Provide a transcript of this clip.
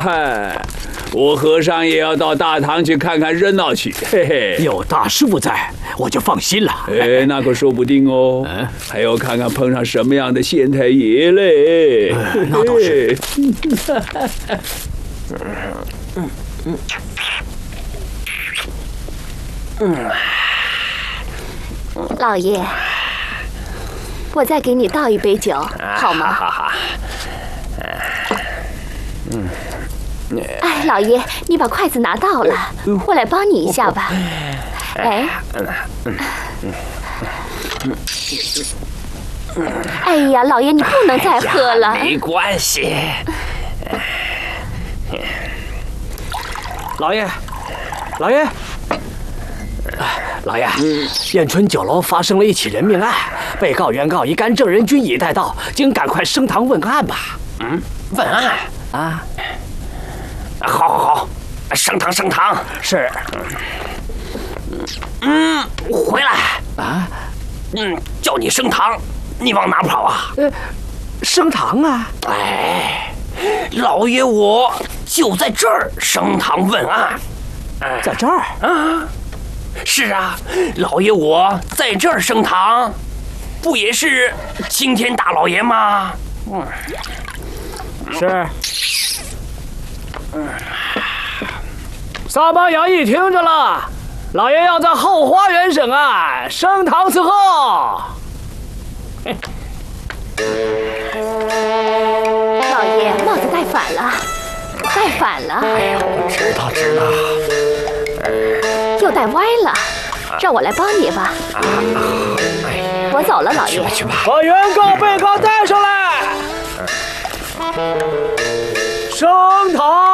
嗨，我和尚也要到大堂去看看热闹去。嘿嘿， 有大师傅在，我就放心了。 哎，那可说不定哦。还要看看碰上什么样的县太爷嘞。 那倒是。 老爷，我再给你倒一杯酒，好吗？ 好。 哎，老爷，你把筷子拿到了，我来帮你一下吧。哎，哎呀，老爷，你不能再喝了。 没关系。 老爷，燕春酒楼发生了一起人命案，被告、原告一干证人均已带到，请赶快升堂问案吧。 问案啊？ 好，升堂。 是。 回来啊。 叫你升堂，你往哪跑啊？ 升堂啊？ 哎，老爷我就在这儿升堂问案。 在这儿啊？是啊，老爷我在这儿升堂，不也是青天大老爷吗？ 是。撒巴衙役听着了，老爷要在后花园审案，升堂伺候。 老爷，帽子戴反了。 哎呀，我知道。 又戴歪了，让我来帮你吧。我走了，老爷。 去吧。 把原告、被告带上来，升堂。